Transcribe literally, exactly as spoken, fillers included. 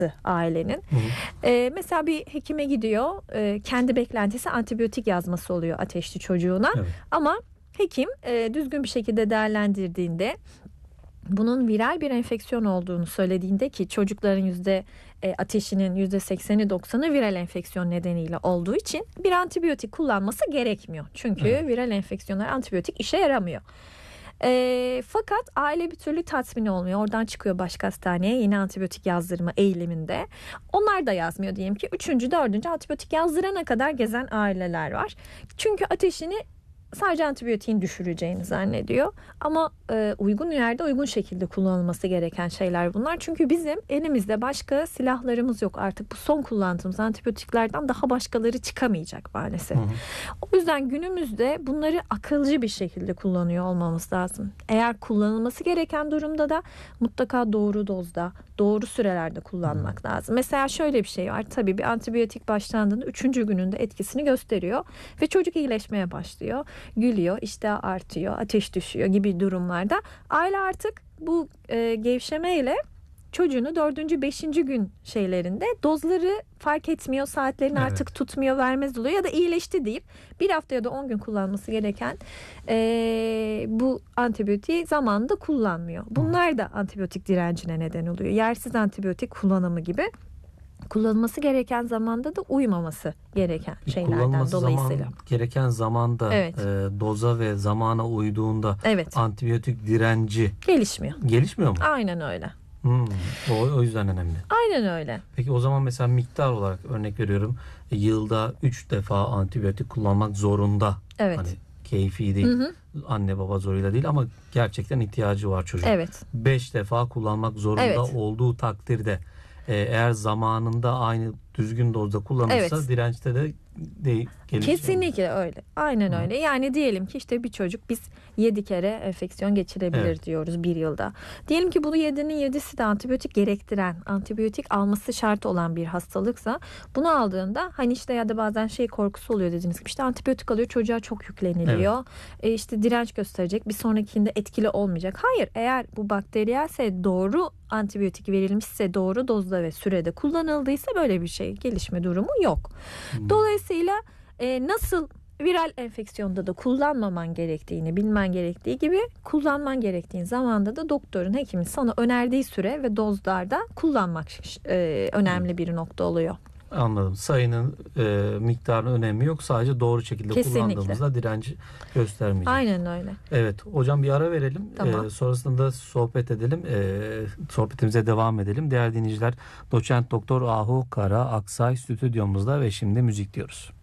ailenin. Ee, mesela bir hekime gidiyor, e, kendi beklentisi antibiyotik yazması oluyor ateşli çocuğuna. Evet. Ama hekim e, düzgün bir şekilde değerlendirdiğinde, bunun viral bir enfeksiyon olduğunu söylediğinde, ki çocukların yüzde e, ateşinin yüzde sekseni doksanı viral enfeksiyon nedeniyle olduğu için bir antibiyotik kullanması gerekmiyor. Çünkü Evet. viral enfeksiyonlar antibiyotik işe yaramıyor. E, fakat aile bir türlü tatmin olmuyor. Oradan çıkıyor başka hastaneye yine antibiyotik yazdırma eğiliminde. Onlar da yazmıyor diyelim ki. Üçüncü, dördüncü antibiyotik yazdırana kadar gezen aileler var. Çünkü ateşini sadece antibiyotiğin düşüreceğini zannediyor. Ama e, uygun yerde uygun şekilde kullanılması gereken şeyler bunlar. Çünkü bizim elimizde başka silahlarımız yok. Artık bu son kullandığımız antibiyotiklerden daha başkaları çıkamayacak maalesef. Hı hı. O yüzden günümüzde bunları akılcı bir şekilde kullanıyor olmamız lazım. Eğer kullanılması gereken durumda da mutlaka doğru dozda, doğru sürelerde kullanmak hı. lazım. Mesela şöyle bir şey var. Tabii bir antibiyotik başlandığında üçüncü gününde etkisini gösteriyor ve çocuk iyileşmeye başlıyor. Gülüyor, iştah artıyor, ateş düşüyor gibi durumlarda aile artık bu e, gevşemeyle çocuğunu dördüncü, beşinci gün şeylerinde dozları fark etmiyor, saatlerini evet. artık tutmuyor, vermez oluyor ya da iyileşti deyip bir hafta ya da on gün kullanması gereken e, bu antibiyotiği zamanında kullanmıyor. Bunlar da antibiyotik direncine neden oluyor. Yersiz antibiyotik kullanımı gibi. Kullanılması gereken zamanda da uymaması gereken şeylerden kullanılması dolayısıyla. Zaman, gereken zamanda evet. e, doza ve zamana uyduğunda evet. antibiyotik direnci gelişmiyor. Gelişmiyor mu? Aynen öyle. Hmm, o, o yüzden önemli. Aynen öyle. Peki o zaman mesela miktar olarak örnek veriyorum. Yılda üç defa antibiyotik kullanmak zorunda. Evet. Hani keyfi değil. Hı hı. Anne baba zoruyla değil ama gerçekten ihtiyacı var çocuğun. Evet. beş defa kullanmak zorunda evet. olduğu takdirde eğer zamanında aynı düzgün dozda kullanılsa evet. dirençte de, de gelişiyor. Kesinlikle öyle. Aynen Hı. öyle. Yani diyelim ki işte bir çocuk biz yedi kere enfeksiyon geçirebilir evet. diyoruz bir yılda. Diyelim ki bunu yedinin yedisi de antibiyotik gerektiren, antibiyotik alması şart olan bir hastalıksa, bunu aldığında hani işte ya da bazen şey korkusu oluyor dediğiniz gibi, işte antibiyotik alıyor, çocuğa çok yükleniliyor. Evet. E işte direnç gösterecek, bir sonrakinde etkili olmayacak. Hayır, eğer bu bakteriyelse, doğru antibiyotik verilmişse, doğru dozda ve sürede kullanıldıysa böyle bir şey gelişme durumu yok. Hmm. Dolayısıyla e, nasıl viral enfeksiyonda da kullanmaman gerektiğini bilmen gerektiği gibi, kullanman gerektiğin zamanda da doktorun, hekimin sana önerdiği süre ve dozlarda kullanmak e, önemli hmm. bir nokta oluyor. Anladım. Sayının e, miktarının önemi yok. Sadece doğru şekilde Kesinlikle. kullandığımızda direnci göstermeyecek. Aynen öyle. Evet. Hocam bir ara verelim. Tamam. E, sonrasında sohbet edelim. E, sohbetimize devam edelim. Değerli dinleyiciler, Doçent Doktor Ahu Kara Aksay stüdyomuzda ve şimdi müzik diyoruz.